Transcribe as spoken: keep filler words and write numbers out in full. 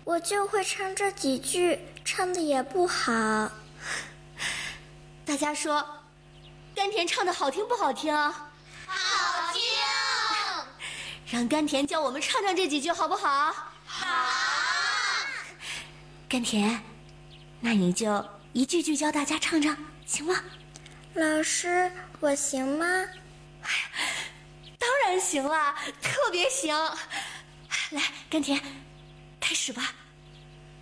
我就会唱这几句，唱的也不好。 大家说，甘甜唱的好听不好听？ 好听。 让甘甜教我们唱唱这几句好不好？ 好。 甘甜，那你就一句句教大家唱唱，行吗？ 老师，我行吗？ 哎呀，当然行了，特别行。来，甘甜，开始吧。